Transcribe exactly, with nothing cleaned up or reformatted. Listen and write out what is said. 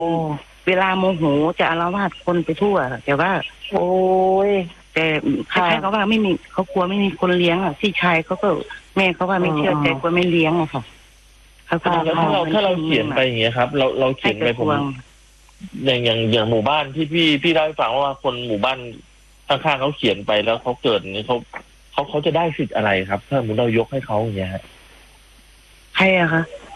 เวลาโมโหจะอาละวาดคนไปทั่วแต่ว่าโอ้ยแต่คล้ายๆเขาว่าไม่มีเขากลัวไม่มีคนเลี้ยงอ่ะพี่ชายเขาก็แม่เขาว่าไม่เชื่อใจกลัวไม่เลี้ยงอะค่ะเขาก็แล้วถ้าเราถ้าเราเขียนไปอย่างเงี้ยครับ เราเราเขียนไปผมอย่างอย่างอย่างหมู่บ้านที่พี่พี่เล่าให้ฟังว่าคนหมู่บ้านข้างๆเขาเขียนไปแล้วเขาเกิดนี่เขาเขาเขาจะได้สิทธิ์อะไรครับถ้าสมมติเรายกให้เขาอย่างเงี้ยฮะใครอะคะ